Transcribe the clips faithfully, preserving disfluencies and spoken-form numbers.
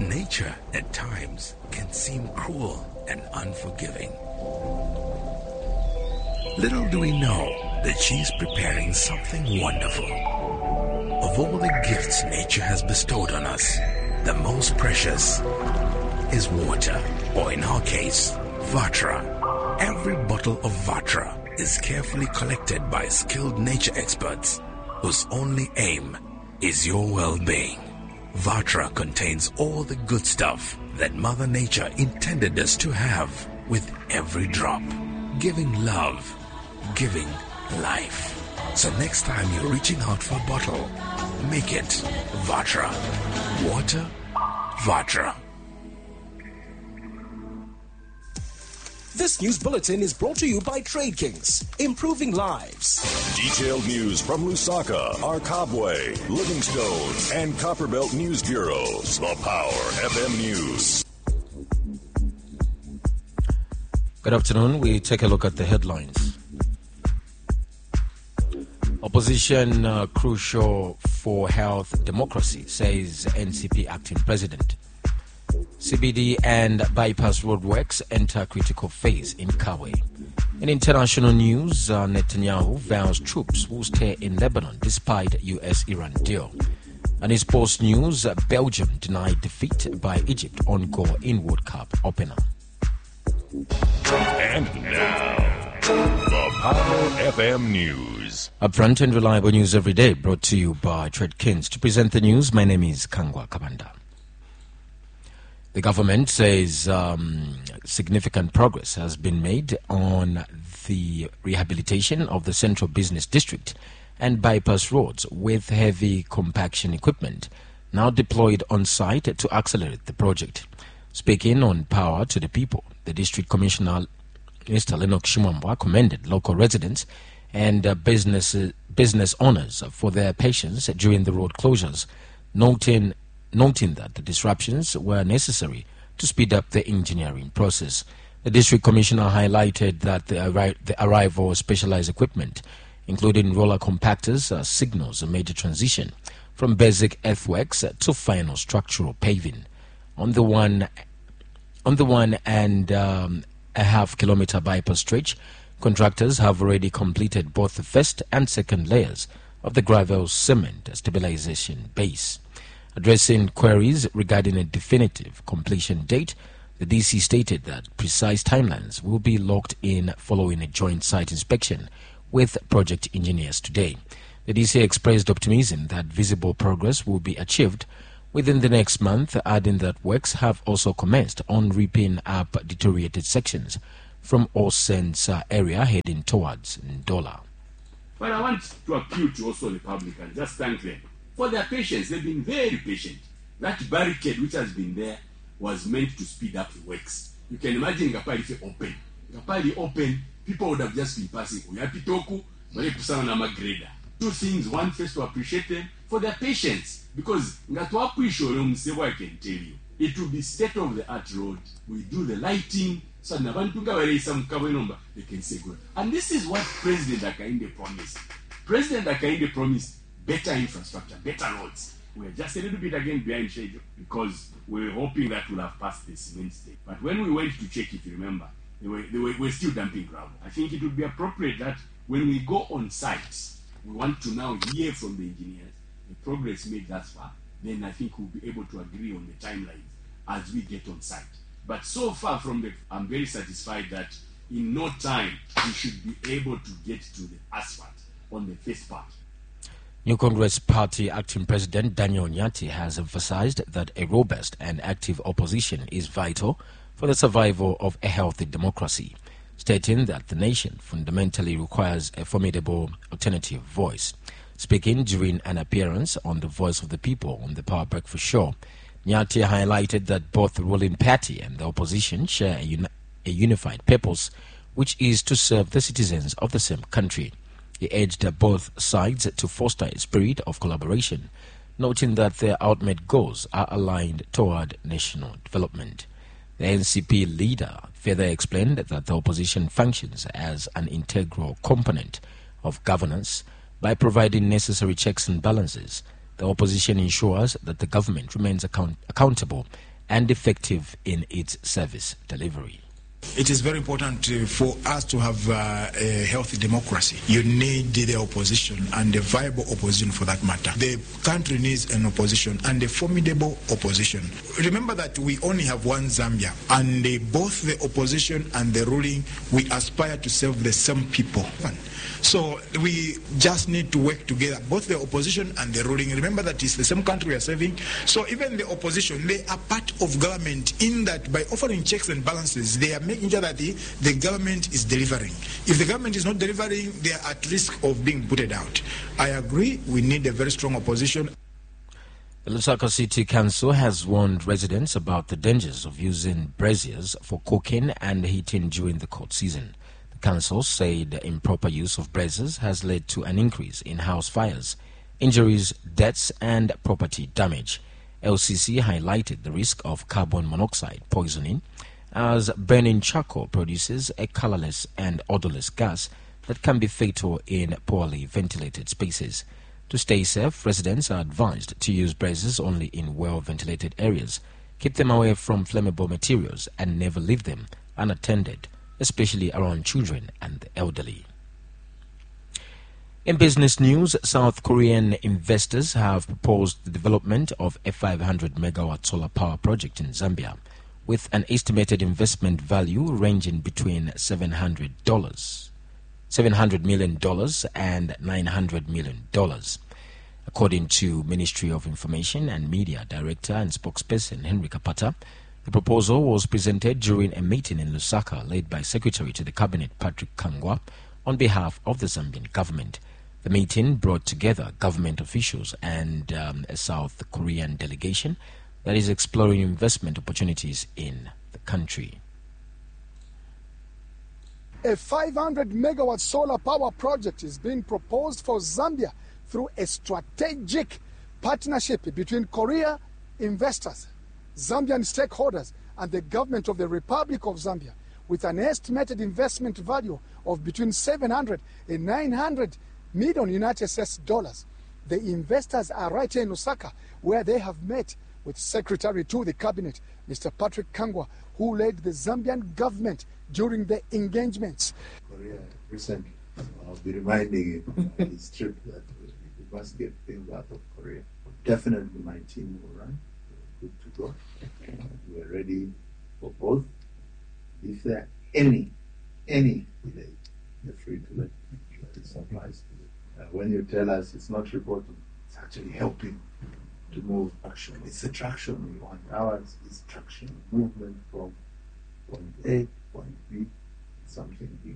nature at times can seem cruel and unforgiving. Little do we know that she's preparing something wonderful. Of all the gifts nature has bestowed on us, the most precious is water, or in our case, Vatra. Every bottle of Vatra is carefully collected by skilled nature experts whose only aim is your well-being. Vatra contains all the good stuff that Mother Nature intended us to have with every drop, giving love, giving life. So next time you're reaching out for a bottle, make it Vatra. Water, Vatra. This news bulletin is brought to you by Trade Kings, improving lives. Detailed news from Lusaka, Arkabwe, Livingstone, and Copperbelt News Bureaus. The Power F M News. Good afternoon. We take a look at the headlines. Opposition uh, crucial for health democracy, says N C P acting president. C B D and bypass roadworks enter critical phase in Kawe. In international news, uh, Netanyahu vows troops will stay in Lebanon despite U S-Iran deal. And in sports news, uh, Belgium denied defeat by Egypt on goal in World Cup opener. And now, the Power F M News. Upfront and reliable news every day, brought to you by Trade Kings. To present the news, my name is Kangwa Kabanda. The government says um, significant progress has been made on the rehabilitation of the Central Business District and bypass roads with heavy compaction equipment now deployed on site to accelerate the project. Speaking on Power to the People, the District Commissioner, Mister Lennox Shumambwa, commended local residents and uh, business, uh, business owners for their patience during the road closures, noting noting that the disruptions were necessary to speed up the engineering process. The District Commissioner highlighted that the, arri- the arrival of specialized equipment, including roller compactors, uh, signals a major transition from basic earthworks to final structural paving. On the one, on the one and um, a half kilometer bypass stretch, contractors have already completed both the first and second layers of the gravel cement stabilization base. Addressing queries regarding a definitive completion date, the D C stated that precise timelines will be locked in following a joint site inspection with project engineers today. The D C expressed optimism that visible progress will be achieved within the next month, adding that works have also commenced on ripping up deteriorated sections from Olsen's uh, area heading towards Ndola. But I want to appeal to also the public and just thank them for their patience. They've been very patient. That barricade which has been there was meant to speed up the works. You can imagine Kapali if open. Kapali open, people would have just been passing. Uyapitoku, Malipusana na Magreda. Two things. One, first to appreciate them for their patience. Because Ngatuapuisho, I can tell you, it will be state of the art road. We do the lighting, so they can say good. And this is what President Hakainde promised. President Hakainde promised better infrastructure, better roads. We're just a little bit again behind schedule because we were hoping that we'll have passed the cement stage. But when we went to check, if you remember, they were, they were, we were still dumping gravel. I think it would be appropriate that when we go on site, we want to now hear from the engineers the progress made thus far. Then I think we'll be able to agree on the timelines as we get on site. But so far from the, I'm very satisfied that in no time we should be able to get to the asphalt on the first part. New Congress Party acting president Daniel Nyati has emphasized that a robust and active opposition is vital for the survival of a healthy democracy, stating that the nation fundamentally requires a formidable alternative voice. Speaking during an appearance on the Voice of the People on the Power Breakfast Show, Nyati highlighted that both the ruling party and the opposition share a, uni- a unified purpose, which is to serve the citizens of the same country. He urged both sides to foster a spirit of collaboration, noting that their ultimate goals are aligned toward national development. The N C P leader further explained that the opposition functions as an integral component of governance by providing necessary checks and balances. The opposition ensures that the government remains account- accountable and effective in its service delivery. It is very important uh, for us to have uh, a healthy democracy. You need the opposition, and a viable opposition for that matter. The country needs an opposition, and a formidable opposition. Remember that we only have one Zambia, and uh, both the opposition and the ruling, we aspire to serve the same people. So we just need to work together, both the opposition and the ruling. Remember that it's the same country we are serving. So even the opposition, they are part of government in that by offering checks and balances, they are making sure that the, the government is delivering. If the government is not delivering, they are at risk of being booted out. I agree, we need a very strong opposition. The Lusaka City Council has warned residents about the dangers of using braziers for cooking and heating during the cold season. Council said improper use of braziers has led to an increase in house fires, injuries, deaths and property damage. L C C highlighted the risk of carbon monoxide poisoning as burning charcoal produces a colorless and odorless gas that can be fatal in poorly ventilated spaces. To stay safe, residents are advised to use braziers only in well-ventilated areas, keep them away from flammable materials and never leave them unattended, especially around children and the elderly. In business news, South Korean investors have proposed the development of a five hundred megawatt solar power project in Zambia, with an estimated investment value ranging between seven hundred million dollars and nine hundred million dollars. According to Ministry of Information and Media Director and spokesperson Henry Kapata, the proposal was presented during a meeting in Lusaka led by Secretary to the Cabinet Patrick Kangwa on behalf of the Zambian government. The meeting brought together government officials and um, a South Korean delegation that is exploring investment opportunities in the country. A five hundred megawatt solar power project is being proposed for Zambia through a strategic partnership between Korea investors, Zambian stakeholders and the government of the Republic of Zambia, with an estimated investment value of between seven hundred and nine hundred million United States dollars. The investors are right here in Lusaka, where they have met with Secretary to the Cabinet, Mister Patrick Kangwa, who led the Zambian government during the engagements. Korea recently, I'll be reminding him on his trip that we must get things out of Korea. Definitely my team will run. Good to go. We are ready for both. If there are any, any delay, you're free to let, let it surprise you. Uh, when you tell us it's not reporting, it's actually helping to move action. It's the traction we want. Ours is traction, movement from point A, point B, something bigger.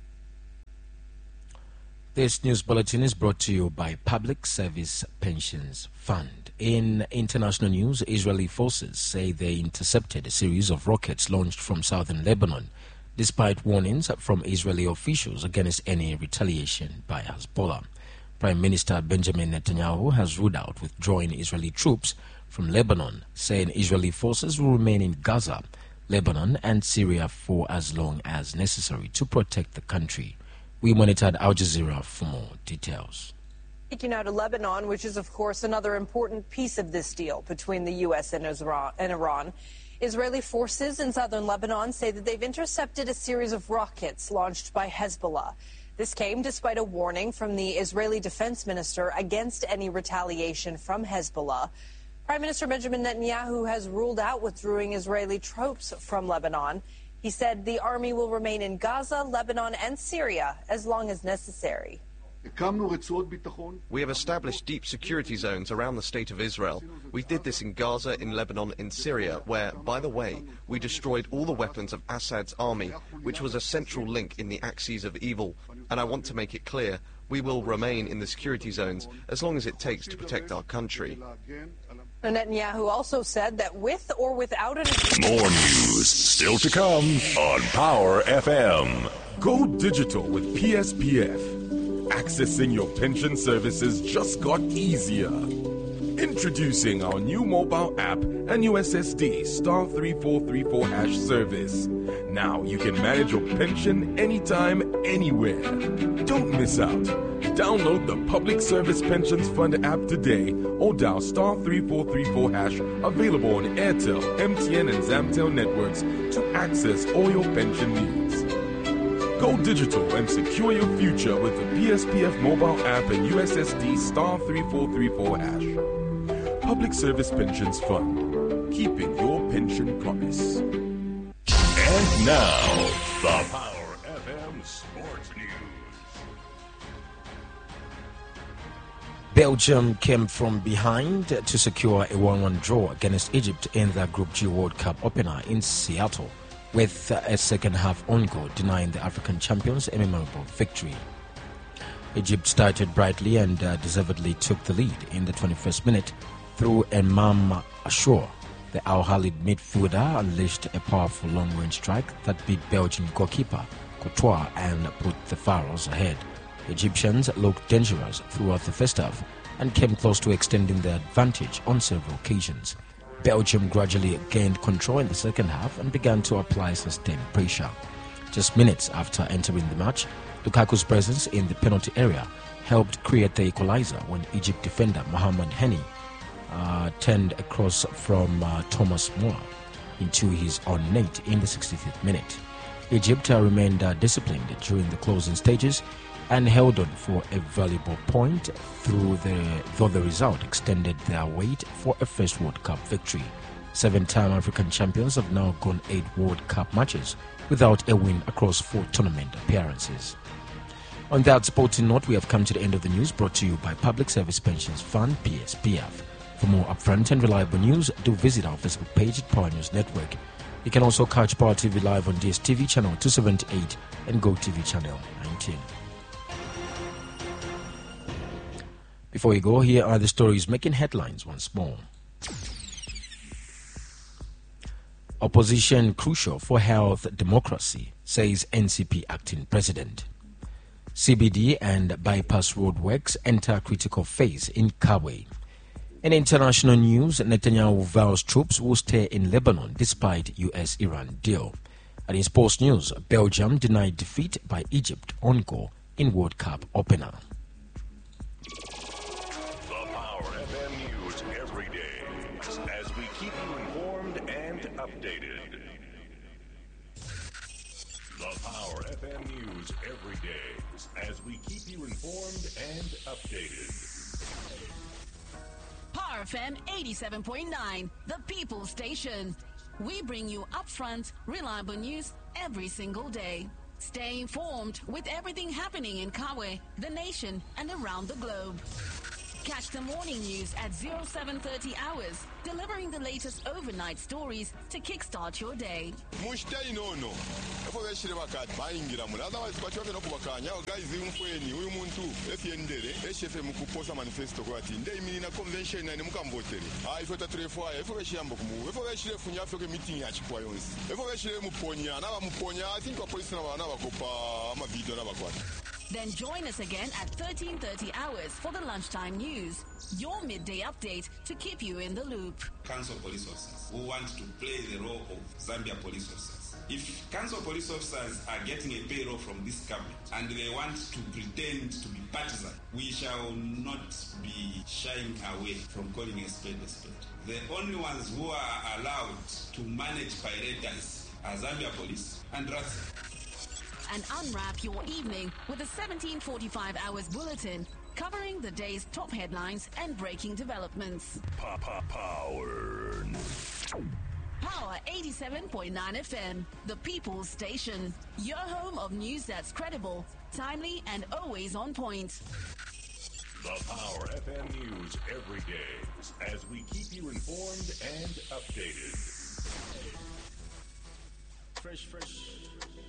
This news bulletin is brought to you by Public Service Pensions Fund. In international news, Israeli forces say they intercepted a series of rockets launched from southern Lebanon, despite warnings from Israeli officials against any retaliation by Hezbollah. Prime Minister Benjamin Netanyahu has ruled out withdrawing Israeli troops from Lebanon, saying Israeli forces will remain in Gaza, Lebanon and Syria for as long as necessary to protect the country. We monitored Al Jazeera for more details. Taking out of Lebanon, which is, of course, another important piece of this deal between the U S and Iran. Israeli forces in southern Lebanon say that they've intercepted a series of rockets launched by Hezbollah. This came despite a warning from the Israeli defense minister against any retaliation from Hezbollah. Prime Minister Benjamin Netanyahu has ruled out withdrawing Israeli troops from Lebanon. He said the army will remain in Gaza, Lebanon and Syria as long as necessary. We have established deep security zones around the state of Israel. We did this in Gaza, in Lebanon, in Syria, where, by the way, we destroyed all the weapons of Assad's army, which was a central link in the axis of evil. And I want to make it clear, we will remain in the security zones as long as it takes to protect our country. Netanyahu also said that with or without an... More news still to come on Power F M. Go digital with P S P F. Accessing your pension services just got easier. Introducing Introducing our new mobile app and U S S D star three four three four hash service. Now you can manage your pension anytime, anywhere. Don't miss out. Download the Public Service Pensions Fund app today or dial star three four three four hash, available on Airtel, M T N and Zamtel networks to access all your pension needs. Go digital and secure your future with the P S P F mobile app and U S S D star three four three four hash. Public Service Pensions Fund, keeping your pension promise. And now, the Power F M Sports News. Belgium came from behind to secure a one one draw against Egypt in the Group G World Cup opener in Seattle, with a second half on goal denying the African champions a memorable victory. Egypt started brightly and uh, deservedly took the lead in the twenty-first minute through Imam Ashur. The Al Khalid midfielder unleashed a powerful long-range strike that beat Belgian goalkeeper Courtois and put the Pharaohs ahead. The Egyptians looked dangerous throughout the first half and came close to extending their advantage on several occasions. Belgium gradually gained control in the second half and began to apply sustained pressure. Just minutes after entering the match, Lukaku's presence in the penalty area helped create the equalizer when Egypt defender Mohamed Heni uh, turned across from uh, Thomas Muller into his own net in the sixty-fifth minute. Egypt uh, remained uh, disciplined during the closing stages and held on for a valuable point through the, though the result extended their wait for a first World Cup victory. Seven-time African champions have now gone eight World Cup matches without a win across four tournament appearances. On that sporting note, we have come to the end of the news, brought to you by Public Service Pensions Fund, P S P F. For more upfront and reliable news, do visit our Facebook page at Power News Network. You can also catch Power T V live on D S T V channel two seventy-eight and Go T V channel nineteen. Before we go, here are the stories making headlines once more. Opposition crucial for health democracy, says N C P acting president. C B D and bypass road works enter critical phase in Kabwe. In international news, Netanyahu vows troops will stay in Lebanon despite U S Iran deal. And in sports news, Belgium denied defeat by Egypt on goal in World Cup opener. The Power F M News every day as we keep you informed and updated. The Power F M News every day as we keep you informed and updated. Power F M eighty-seven point nine, the People's Station. We bring you upfront, reliable news every single day. Stay informed with everything happening in Kabwe, the nation, and around the globe. Catch the morning news at oh seven thirty hours, delivering the latest overnight stories to kickstart your day. Mushtai no no. Efo beshire bakati bayingira mu otherwise bachoke no kubakanya guys imfweni uyu muntu efyendere eshefe mukuposa manifesto kwati ndei mini na convention na mukamvotere. Ah ifo tatrefo efo beshiyambo kumu. Efo beshire funya fyo meeting ya chikwa yonsi. Efo beshire muponya na bamuponya I think police na bana bakopa ama video na bakwata. Then join us again at thirteen thirty hours for the lunchtime news. Your midday update to keep you in the loop. Council police officers who want to play the role of Zambia police officers. If council police officers are getting a payroll from this government and they want to pretend to be partisan, we shall not be shying away from calling a spade a spade. The only ones who are allowed to manage pirates are Zambia police and R A S. And unwrap your evening with a seventeen forty-five hours bulletin covering the day's top headlines and breaking developments. Power. Power eighty-seven point nine F M, the People's Station. Your home of news that's credible, timely, and always on point. The Power F M News every day as we keep you informed and updated. Fresh, fresh.